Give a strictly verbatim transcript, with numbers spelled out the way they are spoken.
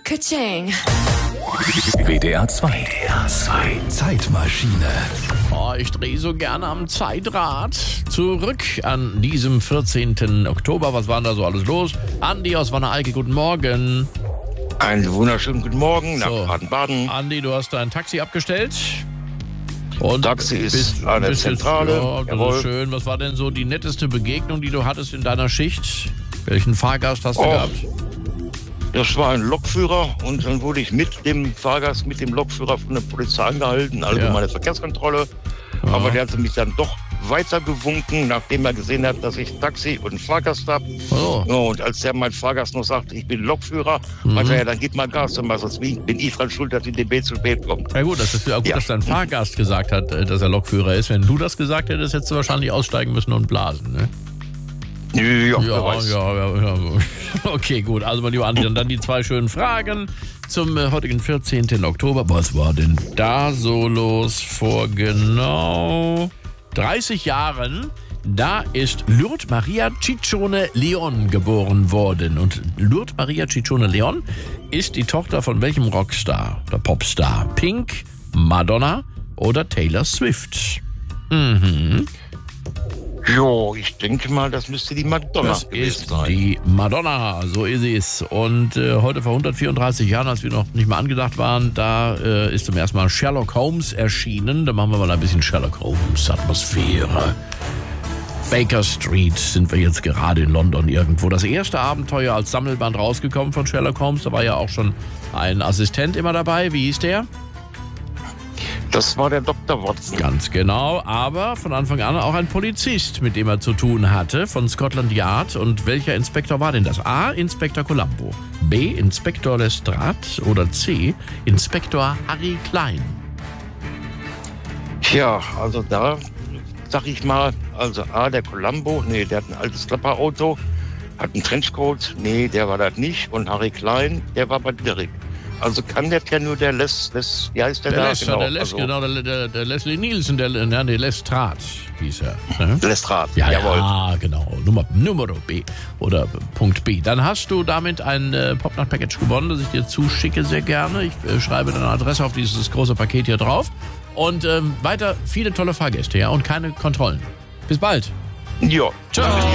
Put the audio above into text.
Ka-ching. W D R zwei. W D R zwei. Zeitmaschine. Oh, ich drehe so gerne am Zeitrad. Zurück an diesem vierzehnten Oktober. Was war denn da so alles los? Andi aus Wanne-Eickel, guten Morgen. Einen wunderschönen guten Morgen nach So. Baden-Baden. Andi, du hast dein Taxi abgestellt. Und Taxi ist bist- an der bist jetzt- Zentrale. Ja, das Jawohl. ist schön. Was war denn so die netteste Begegnung, die du hattest in deiner Schicht? Welchen Fahrgast hast du Oh. gehabt? Das war ein Lokführer und dann wurde ich mit dem Fahrgast, mit dem Lokführer von der Polizei angehalten, also Ja. meine Verkehrskontrolle. Ja. Aber der hatte mich dann doch weiter gewunken, nachdem er gesehen hat, dass ich Taxi und einen Fahrgast habe. Oh. Ja, und als der mein Fahrgast noch sagt, ich bin Lokführer, Mhm. meinte er, dann gib mal Gas, sonst bin ich dran schuld, dass die D B zu spät kommt. Ja gut, das ist ja gut, Ja. dass dein Fahrgast gesagt hat, äh, dass er Lokführer ist. Wenn du das gesagt hättest, hättest du wahrscheinlich aussteigen müssen und blasen, ne? Ja, wer Ja, weiß. ja, ja, ja. Okay, gut. Also, mein lieber Andi, dann, dann die zwei schönen Fragen zum äh, heutigen vierzehnten Oktober. Was war denn da so los vor genau dreißig Jahren? Da ist Lourdes Maria Ciccione Leon geboren worden. Und Lourdes Maria Ciccione Leon ist die Tochter von welchem Rockstar oder Popstar? Pink, Madonna oder Taylor Swift? Mhm. Jo, ich denke mal, das müsste die Madonna Das gewesen ist sein. die Madonna, so ist es. Und äh, heute vor hundertvierunddreißig Jahren, als wir noch nicht mal angedacht waren, da äh, ist zum ersten Mal Sherlock Holmes erschienen. Da machen wir mal ein bisschen Sherlock Holmes Atmosphäre. Baker Street sind wir jetzt gerade in London irgendwo. Das erste Abenteuer als Sammelband rausgekommen von Sherlock Holmes. Da war ja auch schon ein Assistent immer dabei. Wie hieß der? Das war der Doktor Watson. Ganz genau, aber von Anfang an auch ein Polizist, mit dem er zu tun hatte, von Scotland Yard. Und welcher Inspektor war denn das? A. Inspektor Columbo, B. Inspektor Lestrade oder C. Inspektor Harry Klein? Tja, also da sag ich mal, also A, der Columbo, nee, der hat ein altes Klapperauto, hat einen Trenchcoat, nee, der war das nicht. Und Harry Klein, der war bei Derrick. Also kann der ja nur der Les, Les, wie heißt der, Der da? Les, der, Les, also, genau, der, der, der Leslie Nielsen, der, der, der Lestrade hieß er. Ne? Lestrade, Ja, jawohl. ja, genau. Nummer, Nummer B oder Punkt B. Dann hast du damit ein äh, Popnacht-Package gewonnen, das ich dir zuschicke sehr gerne. Ich äh, schreibe deine Adresse auf dieses große Paket hier drauf. Und ähm, weiter viele tolle Fahrgäste, ja, und keine Kontrollen. Bis bald. Ja, Ciao. danke dir.